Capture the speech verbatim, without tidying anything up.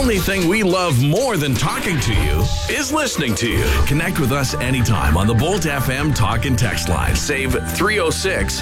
only thing we love more than talking to you is listening to you. Connect with us anytime on the Bolt F M Talk and Text line. Save three oh six